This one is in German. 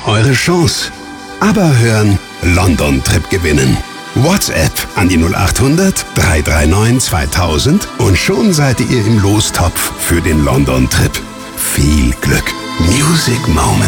eure Chance. Aber hören, London-Trip gewinnen. WhatsApp an die 0800 339 2000 und schon seid ihr im Lostopf für den London-Trip. Viel Glück. Music Moment.